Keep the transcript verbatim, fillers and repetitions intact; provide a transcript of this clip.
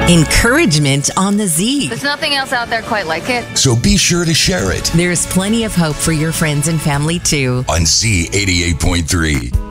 Encouragement on the Z. There's nothing else out there quite like it. So be sure to share it There's plenty of hope for your friends and family too. on Z eighty-eight point three.